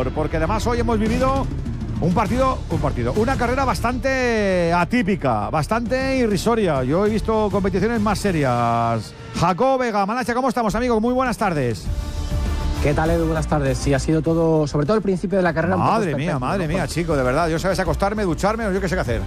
señor, porque además hoy hemos vivido una carrera bastante atípica, bastante irrisoria. Yo he visto competiciones más serias. Jacob Vega, Malacha, ¿cómo estamos, amigo? Muy buenas tardes. ¿Qué tal, Edu? Buenas tardes. Sí, ha sido todo, sobre todo el principio de la carrera. Madre mía, chico, de verdad. Yo sabes acostarme, ducharme, o yo qué sé qué hacer.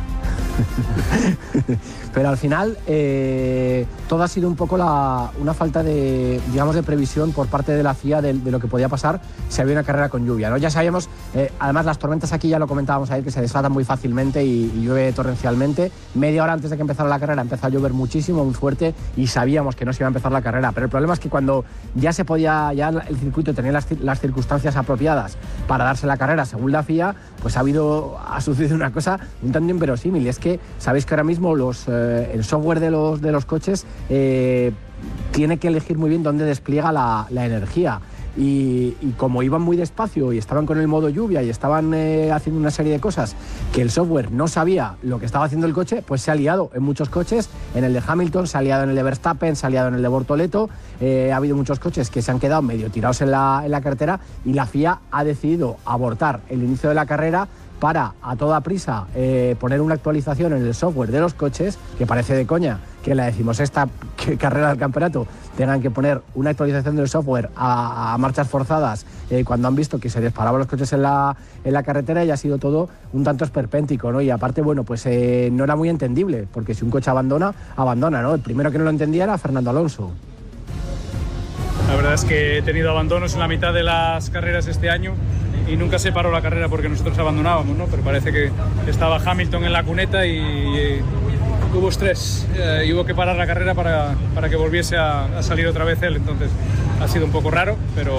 Pero al final todo ha sido un poco una falta de, digamos, de previsión por parte de la FIA de lo que podía pasar si había una carrera con lluvia, ¿no? Ya sabíamos, además las tormentas aquí ya lo comentábamos ayer, que se desatan muy fácilmente y llueve torrencialmente. Media hora antes de que empezara la carrera empezó a llover muchísimo, muy fuerte, y sabíamos que no se iba a empezar la carrera. Pero el problema es que cuando ya se podía, ya el circuito tenía las circunstancias apropiadas para darse la carrera según la FIA, pues ha sucedido una cosa un tanto inverosímil, y es que sabéis que ahora mismo el software de los coches tiene que elegir muy bien dónde despliega la energía. Y como iban muy despacio y estaban con el modo lluvia y estaban haciendo una serie de cosas que el software no sabía lo que estaba haciendo el coche, pues se ha liado en muchos coches. En el de Hamilton, se ha liado en el de Verstappen, se ha liado en el de Bortoleto. Ha habido muchos coches que se han quedado medio tirados en la carretera, y la FIA ha decidido abortar el inicio de la carrera para, a toda prisa, poner una actualización en el software de los coches, que parece de coña que en la 16ª carrera del campeonato tengan que poner una actualización del software a marchas forzadas cuando han visto que se disparaban los coches en la carretera, y ha sido todo un tanto esperpéntico, ¿no? Y aparte, bueno, pues no era muy entendible, porque si un coche abandona, ¿no? El primero que no lo entendía era Fernando Alonso. La verdad es que he tenido abandonos en la mitad de las carreras este año y nunca se paró la carrera porque nosotros abandonábamos, ¿no? Pero parece que estaba Hamilton en la cuneta y hubo estrés y hubo que parar la carrera para que volviese a salir otra vez él. Entonces ha sido un poco raro,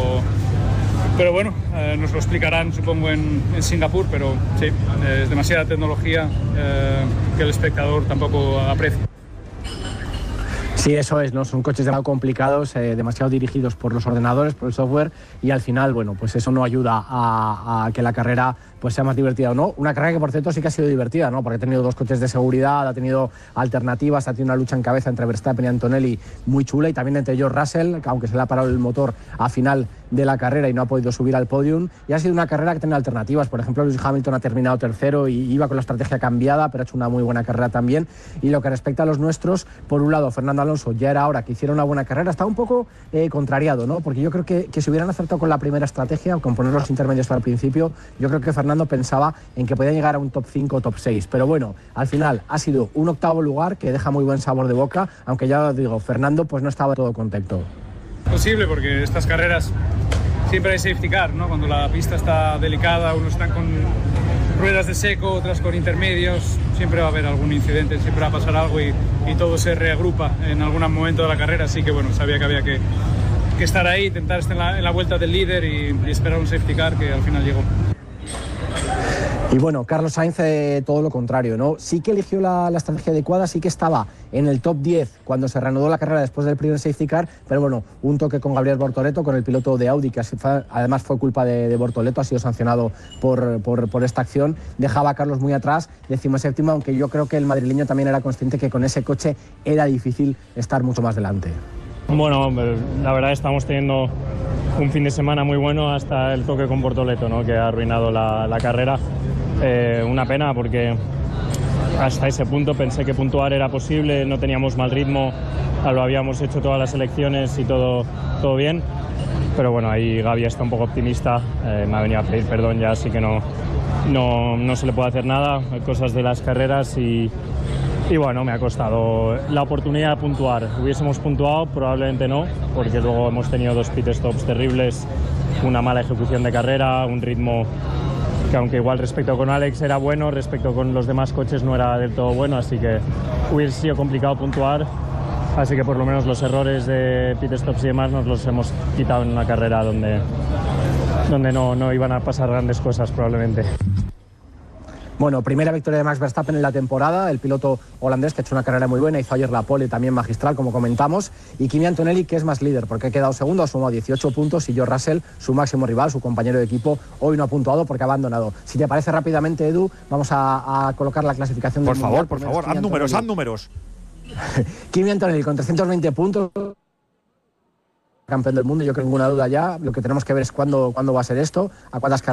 pero bueno, nos lo explicarán, supongo, en Singapur, pero sí, es demasiada tecnología que el espectador tampoco aprecia. Sí, eso es, ¿no? Son coches demasiado complicados, demasiado dirigidos por los ordenadores, por el software, y al final, bueno, pues eso no ayuda a que la carrera pues sea más divertida o no. Una carrera que, por cierto, sí que ha sido divertida, ¿no? Porque ha tenido 2 coches de seguridad, ha tenido alternativas, ha tenido una lucha en cabeza entre Verstappen y Antonelli muy chula, y también entre George Russell, que aunque se le ha parado el motor a final de la carrera y no ha podido subir al podium, y ha sido una carrera que tiene alternativas. Por ejemplo, Lewis Hamilton ha terminado tercero y iba con la estrategia cambiada, pero ha hecho una muy buena carrera también. Y lo que respecta a los nuestros, por un lado, Fernando Alonso ya era hora que hiciera una buena carrera. Está un poco contrariado, ¿no? Porque yo creo que si hubieran acertado con la primera estrategia, con poner los intermedios al principio, yo creo que Fernando pensaba en que podía llegar a un top 5 o top 6. Pero bueno, al final ha sido un 8º lugar que deja muy buen sabor de boca, aunque ya os digo, Fernando pues no estaba todo contento. Posible, porque estas carreras siempre hay safety car, ¿no? Cuando la pista está delicada, unos están con ruedas de seco, otras con intermedios, siempre va a haber algún incidente, siempre va a pasar algo y todo se reagrupa en algún momento de la carrera. Así que bueno, sabía que había que estar ahí, intentar estar en la vuelta del líder y esperar un safety car que al final llegó. Y bueno, Carlos Sainz todo lo contrario, ¿no? Sí que eligió la estrategia adecuada, sí que estaba en el top 10 cuando se reanudó la carrera después del primer safety car, pero bueno, un toque con Gabriel Bortoleto, con el piloto de Audi, que además fue culpa de Bortoleto, ha sido sancionado por esta acción. Dejaba a Carlos muy atrás, 17º, aunque yo creo que el madrileño también era consciente que con ese coche era difícil estar mucho más delante. Bueno, la verdad estamos teniendo un fin de semana muy bueno hasta el toque con Bortoleto, ¿no? Que ha arruinado la carrera. Una pena, porque hasta ese punto pensé que puntuar era posible, no teníamos mal ritmo, lo habíamos hecho todas las elecciones y todo bien, pero bueno, ahí Gaby está un poco optimista, me ha venido a pedir perdón ya, así que no se le puede hacer nada, cosas de las carreras y bueno, me ha costado la oportunidad de puntuar. Hubiésemos puntuado, probablemente no, porque luego hemos tenido 2 pit stops terribles, una mala ejecución de carrera, un ritmo que aunque igual respecto con Alex era bueno, respecto con los demás coches no era del todo bueno, así que hubiese sido complicado puntuar, así que por lo menos los errores de pit stops y demás nos los hemos quitado en una carrera donde no iban a pasar grandes cosas probablemente. Bueno, primera victoria de Max Verstappen en la temporada, el piloto holandés que ha hecho una carrera muy buena, hizo ayer la pole también magistral, como comentamos, y Kimi Antonelli, que es más líder, porque ha quedado segundo, ha sumado 18 puntos, y George Russell, su máximo rival, su compañero de equipo, hoy no ha puntuado porque ha abandonado. Si te parece rápidamente, Edu, vamos a colocar la clasificación del Mundial. Por favor, haz números. Kimi Antonelli con 320 puntos, campeón del mundo, yo creo que ninguna duda ya. Lo que tenemos que ver es cuándo va a ser esto, a cuántas carreras